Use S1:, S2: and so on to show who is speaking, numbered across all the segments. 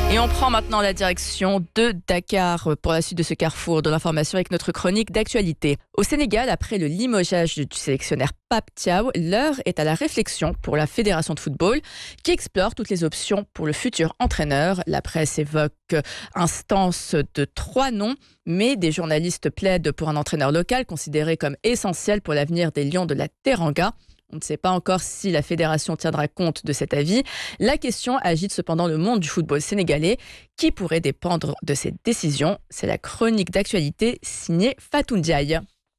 S1: Et on prend maintenant la direction de Dakar pour la suite de ce carrefour de l'information avec notre chronique d'actualité. Au Sénégal, après le limogeage du sélectionneur Pape Thiaw, l'heure est à la réflexion pour la Fédération de football qui explore toutes les options pour le futur entraîneur. La presse évoque instance de 3 noms, mais des journalistes plaident pour un entraîneur local considéré comme essentiel pour l'avenir des Lions de la Teranga. On ne sait pas encore si la fédération tiendra compte de cet avis. La question agite cependant le monde du football sénégalais. Qui pourrait dépendre de cette décision ? C'est la chronique d'actualité signée Fatou Ndiaye.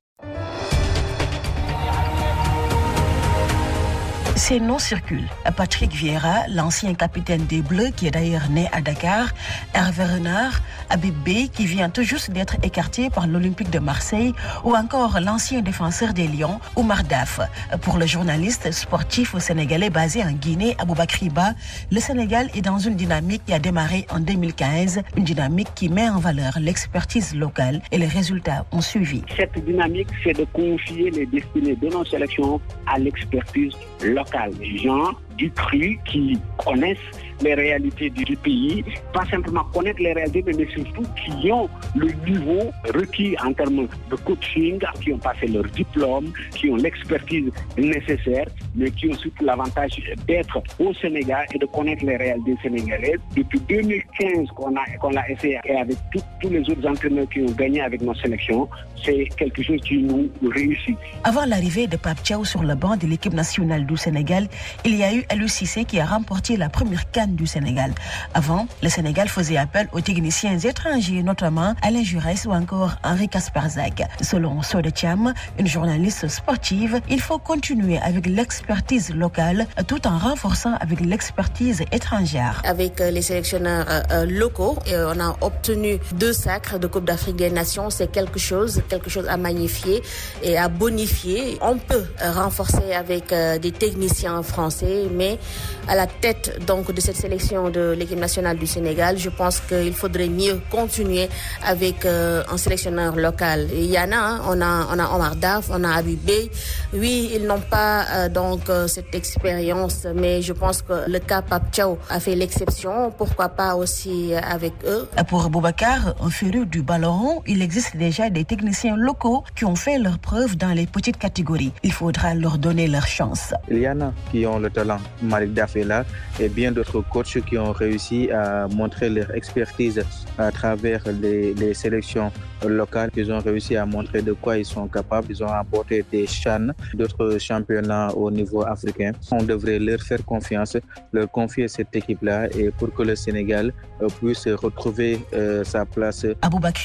S2: Ces noms circulent. Patrick Vieira, l'ancien capitaine des Bleus, qui est d'ailleurs né à Dakar, Hervé Renard, Habib Beye, qui vient tout juste d'être écarté par l'Olympique de Marseille, ou encore l'ancien défenseur des Lions, Oumar Daf. Pour le journaliste sportif sénégalais basé en Guinée, Aboubakry Ba, le Sénégal est dans une dynamique qui a démarré en 2015, une dynamique qui met en valeur l'expertise locale et les résultats ont suivi.
S3: Cette dynamique, c'est de confier les destinées de nos sélections à l'expertise locale. Les gens du cru qui connaissent les réalités du pays, pas simplement connaître les réalités, mais surtout qui ont le niveau requis en termes de coaching, qui ont passé leur diplôme, qui ont l'expertise nécessaire, mais qui ont surtout l'avantage d'être au Sénégal et de connaître les réalités sénégalaises. Depuis 2015 qu'on l'a essayé, et avec tous les autres entraîneurs qui ont gagné avec nos sélections, c'est quelque chose qui nous réussit.
S2: Avant l'arrivée de Pape Thiaw sur le banc de l'équipe nationale du Sénégal, il y a eu Aliou Cissé qui a remporté la première CAN du Sénégal. Avant, le Sénégal faisait appel aux techniciens étrangers, notamment Alain Jurès ou encore Henri Kasperzak. Selon Soda Thiam, une journaliste sportive, il faut continuer avec l'expertise locale tout en renforçant avec l'expertise étrangère.
S4: Avec les sélectionneurs locaux, on a obtenu 2 sacres de Coupe d'Afrique des Nations. C'est quelque chose à magnifier et à bonifier. On peut renforcer avec des techniciens français, mais à la tête donc de cette sélection de l'équipe nationale du Sénégal, je pense qu'il faudrait mieux continuer avec un sélectionneur local. Il y en a, on a Omar Daf, on a Habib Beye. Oui, ils n'ont pas cette expérience, mais je pense que le cas Pape Thiaw a fait l'exception. Pourquoi pas aussi avec eux?
S2: Pour Boubacar, un féru du ballon rond, il existe déjà des techniciens locaux qui ont fait leurs preuves dans les petites catégories. Il faudra leur donner leur chance.
S5: Il y en a qui ont le talent. Malik Daf est là et bien d'autres coachs qui ont réussi à montrer leur expertise à travers les sélections locales. Ils ont réussi à montrer de quoi ils sont capables. Ils ont remporté des CHAN, d'autres championnats au niveau africain. On devrait leur faire confiance, leur confier cette équipe-là et pour que le Sénégal puisse retrouver sa place.